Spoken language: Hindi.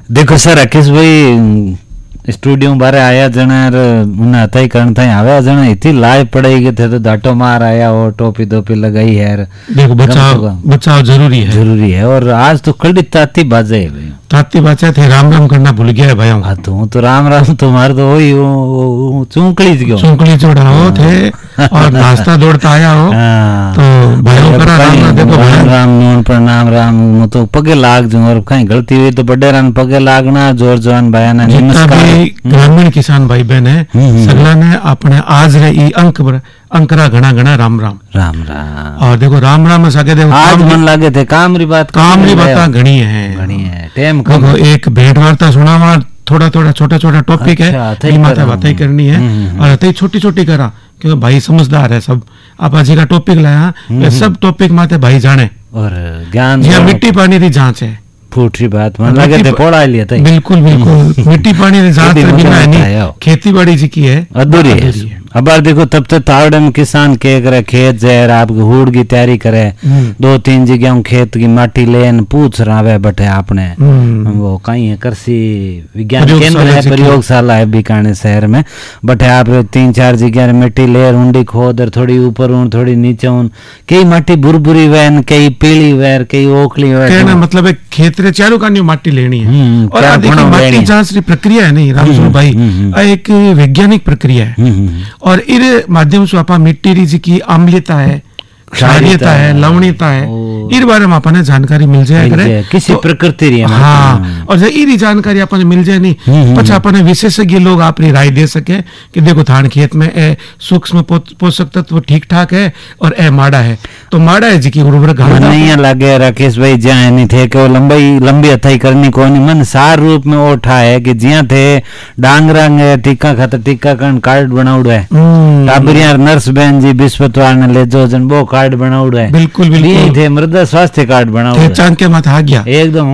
देखो सर राकेश भाई स्टूडियो बारे आया जना उन्हें हता ही करण था आवे जना इतनी लाइव पढ़ाई के थे तो डाटो मार आया और टोपी टोपी लगाई है। देखो बचाव जरूरी है और आज तो कड़ी ताती बाजे है भाई, ताती बाजा थे राम राम करना भूल गया है भाई। हाँ तो राम राम तुम्हारे तो वही चूंकली चौड़ाओ थे और नाश्ता दौड़ता आया हो तो भाइयों करा राम राम नून प्रणाम राम तो पगे लाग जो और कहीं गलती हुई तो बड़े रान पगे लागना जोर जवान भाया ना नमस्कार। ग्रामीण किसान भाई बहन है सगला ने अपने आज रे ई अंकरा घना घना राम राम राम राम। और देखो राम राम सके देखो आज मन लागे थे काम री बात घनी है टाइम देखो एक भेंट वार्ता सुनावा थोड़ा छोटा टॉपिक है माता बातें करनी है और अतई छोटी छोटी करा क्योंकि भाई समझदार है सब। आप आज का टॉपिक लाया सब टॉपिक माते भाई जाने और ज्ञान मिट्टी पानी की जांच है फूटरी बात मन लगे थे पढ़ा लिया था बिल्कुल मिट्टी पानी की जांच बिना नहीं खेती बाड़ी जी की है अधूरी है। अब बार देखो तब तक तावड़े में किसान के करे खेत जहर आपके हुड़ की तैयारी करे 2-3 जगह खेत की माटी लेन पूछ रहा है बटे आपने वो कहीं है कृषि विज्ञान केंद्र है प्रयोगशाला है बीकानेर शहर में बटे आप 3-4 जगह मिट्टी ले ऊंडी खोद और थोड़ी ऊपर ऊन थोड़ी नीचे ऊन कई माटी बुरबुरी वैन कई पीली वैर कई ओखली वैर मतलब एक खेत रे चारों का माटी लेनी है और माटी जांच की प्रक्रिया है नहीं राम भाई एक वैज्ञानिक प्रक्रिया है और इस माध्यम से आप मिट्टी री की अम्लता है क्षारीयता है लवणीयता है इस बारे में अपने जानकारी मिल जाए करे किसी तो, प्रकृति री हाँ और जब इरी जानकारी अपने मिल जाए नहीं पछ अपने विशेषज्ञ लोग अपनी राय दे सके कि देखो धान खेत में ए सूक्ष्म पोषक तत्व ठीक ठाक है और ए माड़ा है तो माड़ा है जी की उर्वरक नहीं लगे राकेश भाई ज्या नहीं थे कि लंबी अथाई करनी को नहीं मन सार रूप में ओठा है कि जिया थे डांगरंग टीका खातर टीकाकरण कार्ड बनाउड़ो है टाबरिया नर्स बहन जी बिस्वतवार ने ले जो जन वो कार्ड बनाउड़ो है बिल्कुल थे मृदा स्वास्थ्य कार्ड बनाउड़ो चांद के माथा आ गया एकदम